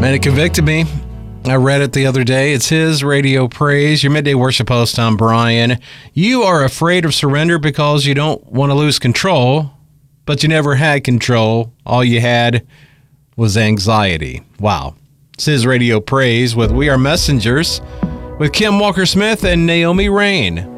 Man, it convicted me. I read it the other day. It's his radio praise. Your midday worship host, Tom Bryan. You are afraid of surrender because you don't want to lose control, but you never had control. All you had was anxiety. Wow. It's his radio praise with We Are Messengers with Kim Walker-Smith and Naomi Rain.